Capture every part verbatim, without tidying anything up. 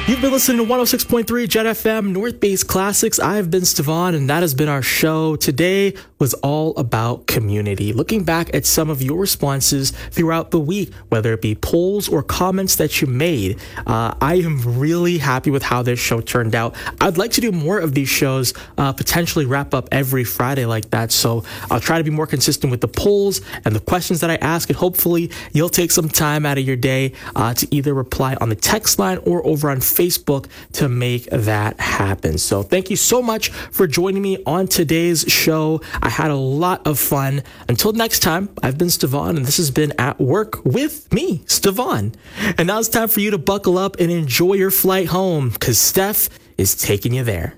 You've been listening to one oh six point three Jet F M, North Bay's Classics. I've been Stefan, and that has been our show. Today was all about community. Looking back at some of your responses throughout the week, whether it be polls or comments that you made, uh, I am really happy with how this show turned out. I'd like to do more of these shows, uh, potentially wrap up every Friday like that. So I'll try to be more consistent with the polls and the questions that I ask, and hopefully you'll take some time out of your day uh, to either reply on the text line or over on Facebook to make that happen. So thank you so much for joining me on today's show. I had a lot of fun. Until next time, I've been Stefan, and this has been At Work with me, Stefan. And now it's time for you to buckle up and enjoy your flight home, because Steph is taking you there.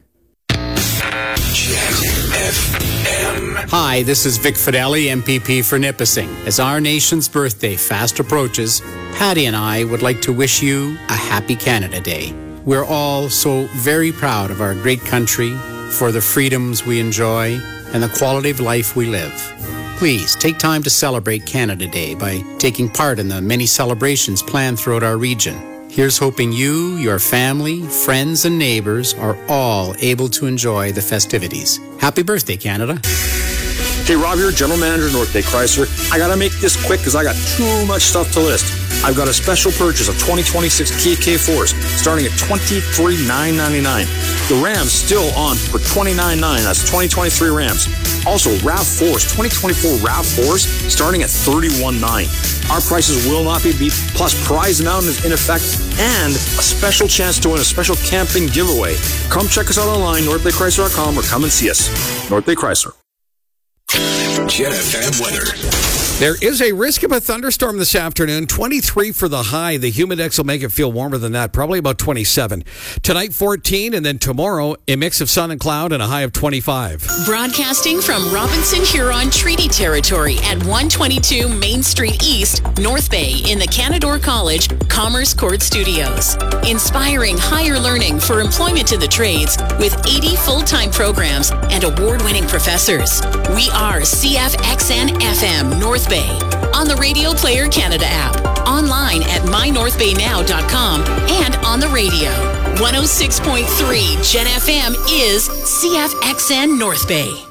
Hi, this is Vic Fideli, M P P for Nipissing. As our nation's birthday fast approaches, Patty and I would like to wish you a happy Canada Day. We're all so very proud of our great country, for the freedoms we enjoy, and the quality of life we live. Please take time to celebrate Canada Day by taking part in the many celebrations planned throughout our region. Here's hoping you, your family, friends, and neighbors are all able to enjoy the festivities. Happy birthday, Canada. Hey, Rob here, General Manager, North Bay Chrysler. I gotta make this quick because I got too much stuff to list. I've got a special purchase of twenty twenty-six Kia K fours starting at twenty-three thousand nine hundred ninety-nine dollars. The Ram's still on for twenty-nine thousand nine hundred dollars. That's twenty twenty-three Rams. Also, RAV fours, twenty twenty-four RAV fours starting at thirty-one thousand nine hundred dollars. Our prices will not be beat, plus prize amount is in effect, and a special chance to win a special camping giveaway. Come check us out online, north bay chrysler dot com, or come and see us. North Bay Chrysler. Jet F M weather. There is a risk of a thunderstorm this afternoon. twenty-three for the high. The humidex will make it feel warmer than that, probably about twenty-seven. Tonight, fourteen, and then tomorrow, a mix of sun and cloud and a high of twenty-five. Broadcasting from Robinson Huron Treaty Territory at one twenty-two Main Street East, North Bay, in the Canadore College Commerce Court Studios. Inspiring higher learning for employment in the trades with eighty full-time programs and award-winning professors. We are C F X N F M North Bay, on the Radio Player Canada app, online at my north bay now dot com, and on the radio. one oh six point three Gen F M is C F X N North Bay.